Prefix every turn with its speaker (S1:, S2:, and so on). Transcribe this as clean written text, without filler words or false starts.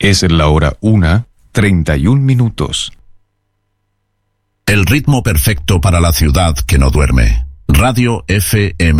S1: Es la hora 1:31.
S2: El ritmo perfecto para la ciudad que no duerme. Radio FM.